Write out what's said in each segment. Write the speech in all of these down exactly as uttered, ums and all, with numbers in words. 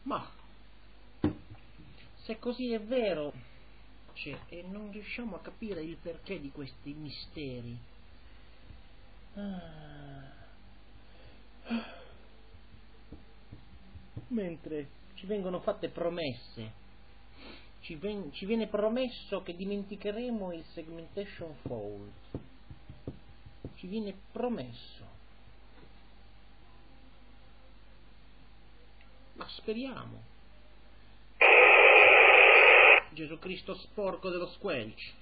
Ma se così è vero, cioè, e non riusciamo a capire il perché di questi misteri. Ah. Mentre ci vengono fatte promesse, ci, ven- ci viene promesso che dimenticheremo il segmentation fault, ci viene promesso, ma speriamo. Gesù Cristo sporco dello squelch.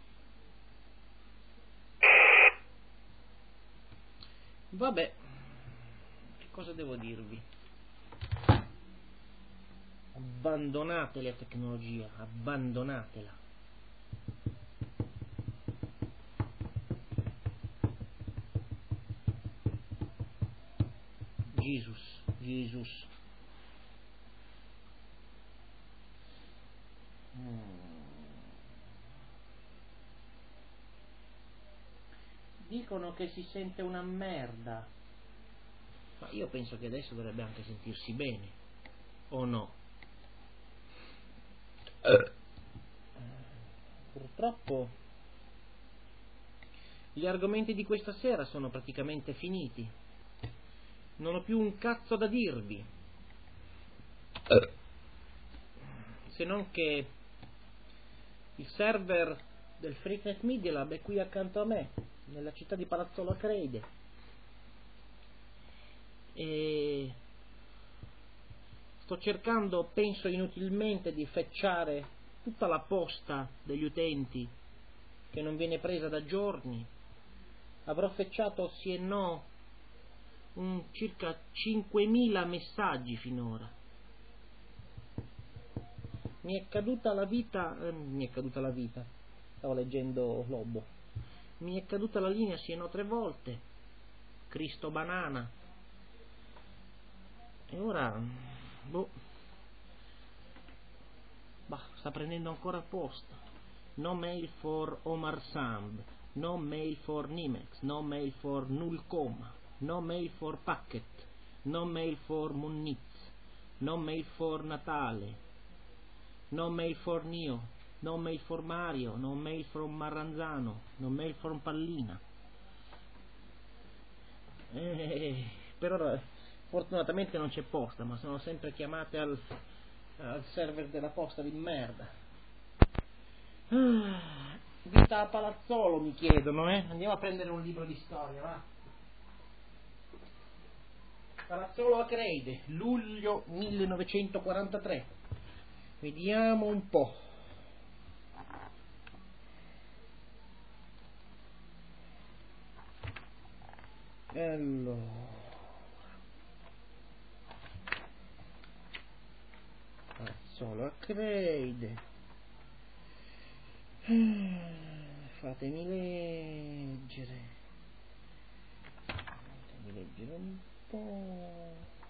Vabbè, che cosa devo dirvi? Abbandonate la tecnologia, abbandonatela. Jesus, Jesus. Dicono che si sente una merda, ma io penso che adesso dovrebbe anche sentirsi bene, o no? Eh. Purtroppo gli argomenti di questa sera sono praticamente finiti, non ho più un cazzo da dirvi, eh. se non che il server del Freaknet Media Lab è qui accanto a me, nella città di Palazzolo Acreide, e sto cercando, penso inutilmente, di fetchare tutta la posta degli utenti che non viene presa da giorni. Avrò fetchato sì e no un circa cinquemila messaggi finora. Mi è caduta la vita, eh, mi è caduta la vita, stavo leggendo Lobo, mi è caduta la linea sì e no tre volte, Cristo banana, e ora, boh, bah, sta prendendo ancora posto. No mail for Omar Samb, no mail for Nimex, no mail for Nullcoma, no mail for Packet, no mail for Munniz, no mail for Natale, no mail for Nio, no mail for Mario, no mail from Marranzano, no mail from Pallina. Eh, per ora fortunatamente non c'è posta, ma sono sempre chiamate al, al server della posta di merda. Ah, vita a Palazzolo mi chiedono, eh? Andiamo a prendere un libro di storia, va? Palazzolo Acreide, luglio millenovecentoquarantatré. Vediamo un po'. Allora, Palazzolo Acreide. Fatemi leggere. Fatemi leggere un po'.